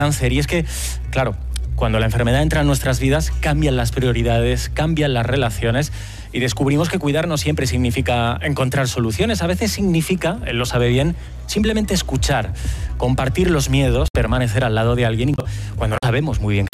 cáncer. Y es que, claro, cuando la enfermedad entra en nuestras vidas, cambian las prioridades, cambian las relaciones y descubrimos que cuidar no siempre significa encontrar soluciones. A veces significa, él lo sabe bien, simplemente escuchar, compartir los miedos, permanecer al lado de alguien cuando no sabemos muy bien